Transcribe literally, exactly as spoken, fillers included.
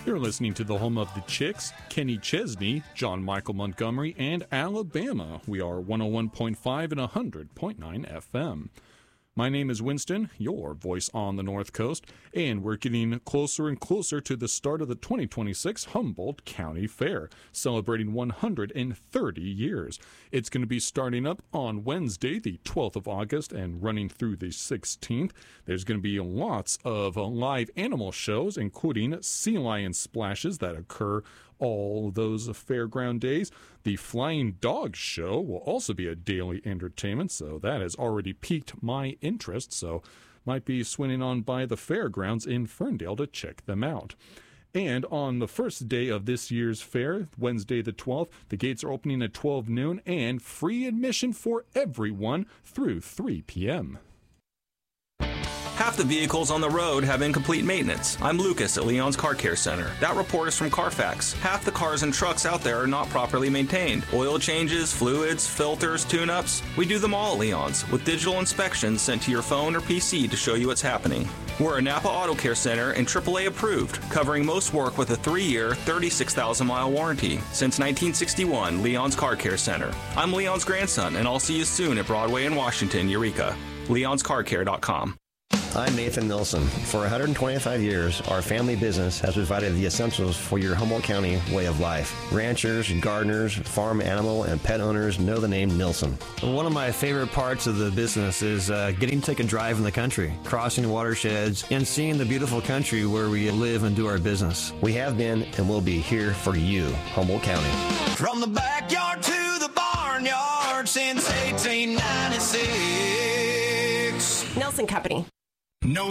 You're listening to the home of the Chicks, Kenny Chesney, John Michael Montgomery, and Alabama. We are one oh one point five and one hundred point nine F M. My name is Winston, your voice on the North Coast, and we're getting closer and closer to the start of the twenty twenty-six Humboldt County Fair, celebrating one hundred thirty years. It's going to be starting up on Wednesday, the twelfth of August, and running through the sixteenth. There's going to be lots of live animal shows, including sea lion splashes that occur all those fairground days. The Flying Dog Show will also be a daily entertainment, so that has already piqued my interest, so might be swinging on by the fairgrounds in Ferndale to check them out. And on the first day of this year's fair, Wednesday the twelfth, the gates are opening at twelve noon and free admission for everyone through three p.m. Half the vehicles on the road have incomplete maintenance. I'm Lucas at Leon's Car Care Center. That report is from Carfax. Half the cars and trucks out there are not properly maintained. Oil changes, fluids, filters, tune-ups. We do them all at Leon's, with digital inspections sent to your phone or P C to show you what's happening. We're a Napa Auto Care Center and triple A approved, covering most work with a three-year, thirty-six thousand mile warranty. Since nineteen sixty-one, Leon's Car Care Center. I'm Leon's grandson, and I'll see you soon at Broadway in Washington, Eureka. leons car care dot com. I'm Nathan Nilsson. For one hundred twenty-five years, our family business has provided the essentials for your Humboldt County way of life. Ranchers, gardeners, farm animal, and pet owners know the name Nilsson. One of my favorite parts of the business is uh, getting to take a drive in the country, crossing watersheds, and seeing the beautiful country where we live and do our business. We have been and will be here for you, Humboldt County. From the backyard to the barnyard since eighteen ninety-six. Nelson Company. No